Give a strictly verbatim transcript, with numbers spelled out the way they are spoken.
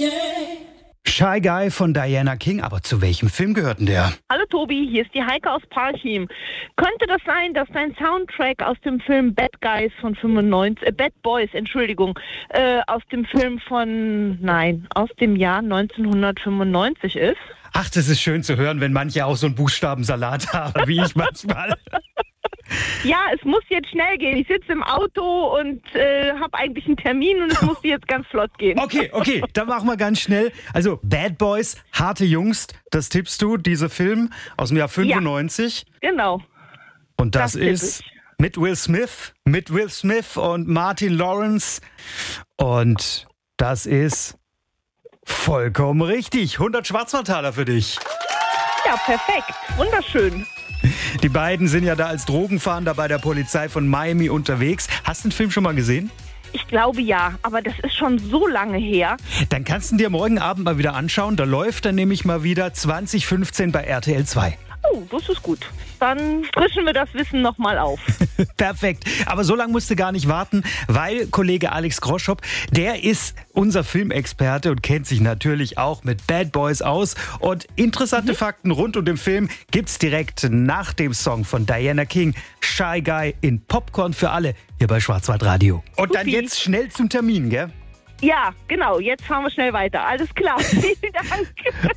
Shy Guy von Diana King, aber zu welchem Film gehört denn der? Hallo Tobi, hier ist die Heike aus Parchim. Könnte das sein, dass dein Soundtrack aus dem Film Bad Guys von fünfundneunzig, äh, Bad Boys, Entschuldigung, äh, aus dem Film von, nein, aus dem Jahr neunzehnhundertfünfundneunzig ist? Ach, das ist schön zu hören, wenn manche auch so einen Buchstabensalat haben, wie ich manchmal. Ja, es muss jetzt schnell gehen. Ich sitze im Auto und äh, habe eigentlich einen Termin und es muss jetzt ganz flott gehen. Okay, okay, dann machen wir ganz schnell. Also Bad Boys, harte Jungs, das tippst du, dieser Film aus dem Jahr fünfundneunzig. Ja, genau. Und das, das ist mit Will Smith, mit Will Smith und Martin Lawrence. Und das ist vollkommen richtig. hundert Schwarzwaldtaler für dich. Ja, perfekt. Wunderschön. Die beiden sind ja da als Drogenfahnder bei der Polizei von Miami unterwegs. Hast du den Film schon mal gesehen? Ich glaube ja, aber das ist schon so lange her. Dann kannst du ihn dir morgen Abend mal wieder anschauen. Da läuft er nämlich mal wieder zwanzig fünfzehn bei R T L zwei. Oh, das ist gut. Dann frischen wir das Wissen nochmal auf. Perfekt. Aber so lange musst du gar nicht warten, weil Kollege Alex Groschop, der ist unser Filmexperte und kennt sich natürlich auch mit Bad Boys aus. Und interessante mhm. Fakten rund um den Film gibt's direkt nach dem Song von Diana King, Shy Guy in Popcorn für alle, hier bei Schwarzwaldradio. Und Supi. Dann jetzt schnell zum Termin, gell? Ja, genau. Jetzt fahren wir schnell weiter. Alles klar. Vielen Dank.